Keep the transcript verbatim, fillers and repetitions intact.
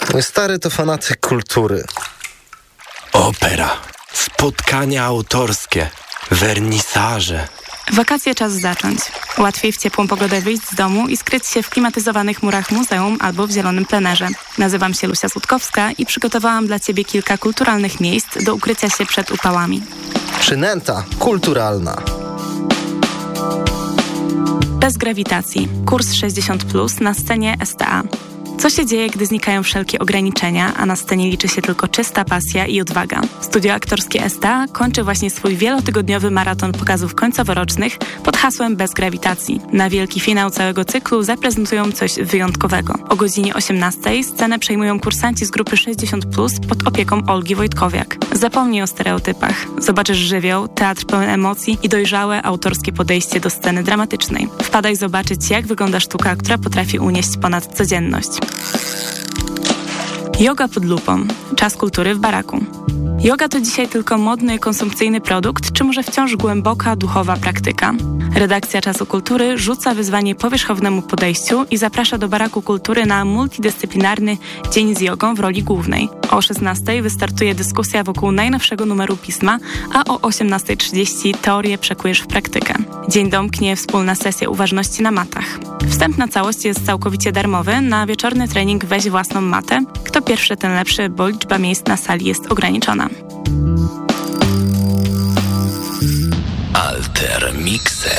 Mój stary to fanatyk kultury. Opera, spotkania autorskie, wernisaże. Wakacje czas zacząć. Łatwiej w ciepłą pogodę wyjść z domu i skryć się w klimatyzowanych murach muzeum albo w zielonym plenerze. Nazywam się Lucia Sutkowska i przygotowałam dla Ciebie kilka kulturalnych miejsc do ukrycia się przed upałami. Przynęta kulturalna. Bez grawitacji. Kurs sześćdziesiąt plus na scenie S T A. Co się dzieje, gdy znikają wszelkie ograniczenia, a na scenie liczy się tylko czysta pasja i odwaga? Studio aktorskie S T A kończy właśnie swój wielotygodniowy maraton pokazów końcoworocznych pod hasłem Bez grawitacji. Na wielki finał całego cyklu zaprezentują coś wyjątkowego. O godzinie osiemnastej scenę przejmują kursanci z grupy sześćdziesiąt plus pod opieką Olgi Wojtkowiak. Zapomnij o stereotypach. Zobaczysz żywioł, teatr pełen emocji i dojrzałe autorskie podejście do sceny dramatycznej. Wpadaj zobaczyć, jak wygląda sztuka, która potrafi unieść ponad codzienność. Yoga pod lupą. Czas kultury w baraku. Yoga to dzisiaj tylko modny, konsumpcyjny produkt, czy może wciąż głęboka, duchowa praktyka? Redakcja Czasu Kultury rzuca wyzwanie powierzchownemu podejściu i zaprasza do Baraku Kultury na multidyscyplinarny dzień z jogą w roli głównej. O szesnastej wystartuje dyskusja wokół najnowszego numeru pisma, a o osiemnasta trzydzieści teorię przekujesz w praktykę. Dzień domknie wspólna sesja uważności na matach. Wstęp na całość jest całkowicie darmowy, na wieczorny trening weź własną matę. Kto pierwszy, ten lepszy, bo liczba miejsc na sali jest ograniczona. Alter Mixer.